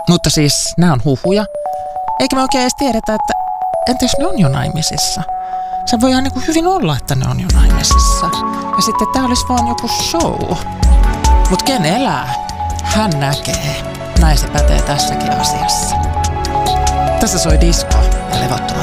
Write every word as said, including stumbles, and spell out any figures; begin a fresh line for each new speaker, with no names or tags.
Mutta siis nämä on huhuja. Eikä me oikein edes tiedetä, että entä jos ne on jo naimisissa? Se voi ihan niin kuin hyvin olla, että ne on jo naimisissa. Ja sitten tää olisi vaan joku show. Mut ken elää, hän näkee. Näin se pätee tässäkin asiassa. Tässä soi disko ja levottomat